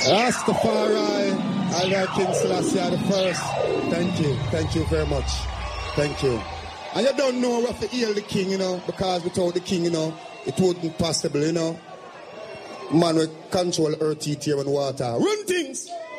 Rastafari, Alright King Selassie the first. Thank you very much. Thank you. And you don't know what to heal the king, you know, because without the king, you know, it wouldn't possible, you know. Man will control earth, heat, air, and water. Run things!